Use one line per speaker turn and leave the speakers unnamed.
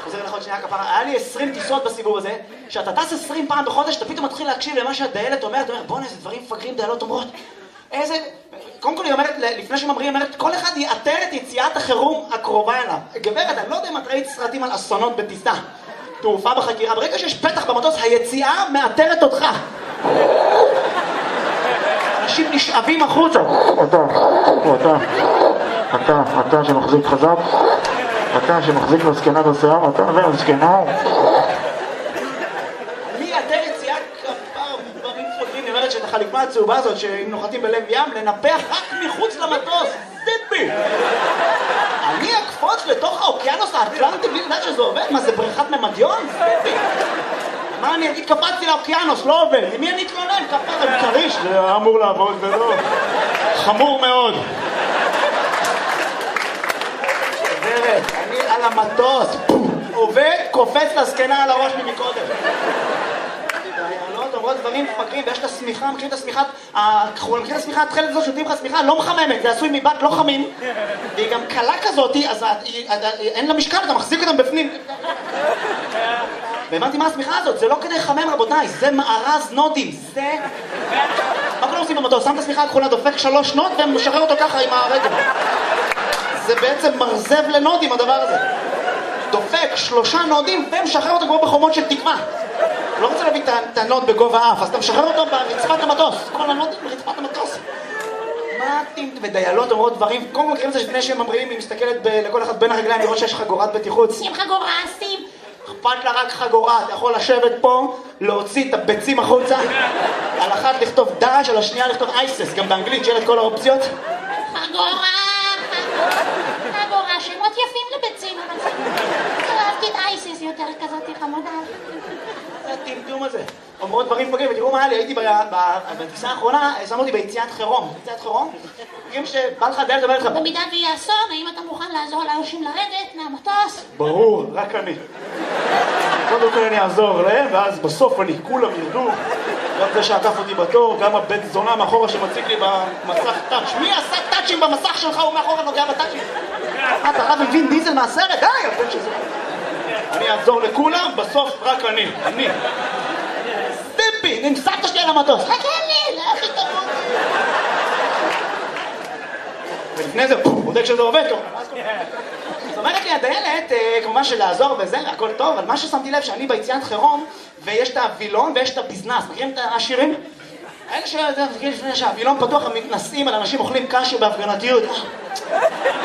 חוזר לך עוד שנייה כפרה, היה לי 20 טיסות בסיבוב הזה, שאתה טס 20 פעם בחודש, אתה פתאום מתחיל להקשיב למה שהדיילת אומרת, אתה אומר, בוא'נה, איזה דברים מפגרים דיילות אומרות. איזה... קודם כל היא אומרת, לפני שממריאים, היא אומרת, כל אחד יאתר את יציאת החירום הקרובה אליו. גברת, אני לא יודע אם את ראית סרטים על אסונות בטיסה. תעופה בחקירה, ברגע שיש פתח במטוס, היציאה מאתרת אותך. אנשים נשאבים החוצה.
אתה שמחזיק חזק, אתה שמחזיק לזקנה בשיער, אתה והזקנה.
אני אתר יציאה כפר דברים פוגעים, היא אומרת שאת החליפה הצהובה הזאת, שאם נוחתים בלב ים, לנפח רק מחוץ למטוס. טיפי! אני אקפוץ לתוך האוקיינוס האטלנטי בלי לדעת שזה עובד? מה, זה בריכת ממדיון? טיפי! מה אני אגיד? קפצתי לאוקיינוס, לא עובד. למי אני אתלונן? כפר עם כריש.
זה אמור לעבוד ולא. חמור מאוד.
גברת, אני על המטוס, עובד, קופץ לזקנה על הראש ממקודם. דיילות אומרות דברים מפגרים, ויש את השמיכה, מכירים את השמיכה, מכירים את השמיכה התחלת הזאת שנותנים לך שמיכה לא מחממת, זה עשוי מבד לא חמים, והיא גם קלה כזאת, אז אין לה משקל, אתה מחזיק אותם בפנים. והבנתי מה השמיכה הזאת, זה לא כדי לחמם רבותיי, זה מארז נודים, זה... מה כולם עושים במטוס? שם את השמיכה הכחולה, דופק 3 נוד ומשחרר אותו ככה עם הרגל. זה בעצם מרזב לנודים הדבר הזה. דופק 3 נודים ומשחרר אותו כמו בחומות של תקווה. לא רוצה להביא את הנוד בגובה אף, אז אתה משחרר אותו ברצפת המטוס. כל הנודים ברצפת המטוס. מה אתם ודיילות אומרות דברים? קודם כל מכירים את זה שלפני שהם ממריאים, היא מסתכלת לכל אחד בין הרגליים לראות שיש חגורת בטיחות.
שים חגורה, שים.
אכפת לה רק חגורה, אתה יכול לשבת פה, להוציא את הביצים החוצה, על אחת לכתוב דאעש, על השנייה לכתוב אייסס, גם באנגלית שיהיה את כל האופציות.
חגורה, שמות יפים לביצים, אבל זה... אהבתי את אייסיס יותר כזאת חמודה.
זה הטמטום הזה. אומרות דברים פגרים, ותראו מה היה לי, הייתי בטיסה האחרונה, שמו אותי ביציאת חירום. יציאת חירום? תראים שבא לך דיילת אומרת לך...
במידה ויהיה אסון, האם אתה מוכן לעזור לאנשים לרדת מהמטוס?
ברור, רק אני. קודם כל אני אעזור להם, ואז בסוף אני, כולם ירדו. גם זה שעקף אותי בתור, גם הבית זונה מאחורה שמציג לי במסך טאץ'.
מי עשה טאצ'ים במסך שלך ומאחורה נוגע בטאצ'ים? אתה רב עם וין דיזל מהסרט? די, הבן שזה...
אני אעזור לכולם, בסוף רק אני.
סטיפי, נמסקת שלי על המטוס.
חכה לי, לך איתנו.
ולפני זה, בודק שזה עובד טוב. זאת אומרת לי, הדיילת, כמובן שלעזור וזה, הכל טוב, אבל מה ששמתי לב שאני ביציאת חירום, ויש את הווילון ויש את הביזנס. מכירים את השירים? האלה לפני שהווילון פתוח, הם מתנסים על אנשים אוכלים קשה בהפגנתיות.